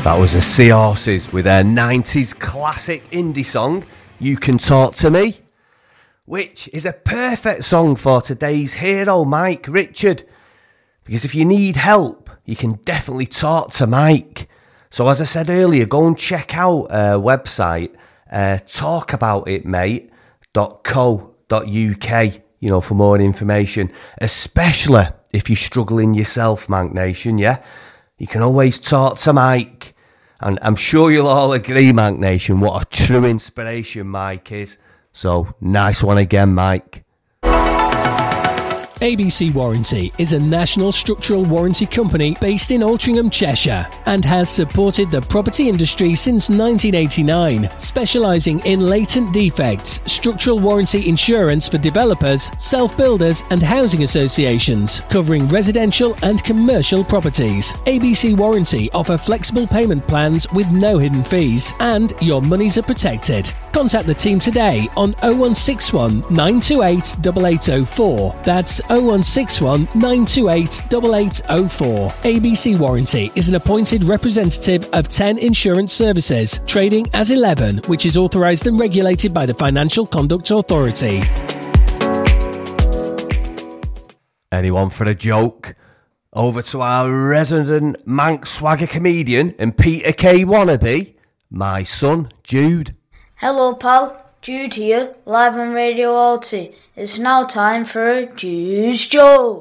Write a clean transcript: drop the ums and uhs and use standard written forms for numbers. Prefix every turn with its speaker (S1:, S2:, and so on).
S1: That was the Seahorses with their 90s classic indie song, You Can Talk to Me, which is a perfect song for today's hero, Mike Richard. Because if you need help, you can definitely talk to Mike. So as I said earlier, go and check out our website, talkaboutitmate.co.uk, for more information, especially if you're struggling yourself, Mank Nation, yeah? You can always talk to Mike. And I'm sure you'll all agree, Mank Nation, what a true inspiration Mike is. So, nice one again, Mike.
S2: ABC Warranty is a national structural warranty company based in Altrincham, Cheshire, and has supported the property industry since 1989, specialising in latent defects, structural warranty insurance for developers, self-builders and housing associations, covering residential and commercial properties. ABC Warranty offer flexible payment plans with no hidden fees, and your monies are protected. Contact the team today on 0161 928 8804. That's 0161 928 8804. ABC Warranty is an appointed representative of 10 Insurance Services, trading as 11, which is authorised and regulated by the Financial Conduct Authority.
S1: Anyone for a joke? Over to our resident Manx swagger comedian and Peter K. wannabe, my son, Jude.
S3: Hello pal, Jude here, live on Radio Alty. It's now time for a Jude's Joke.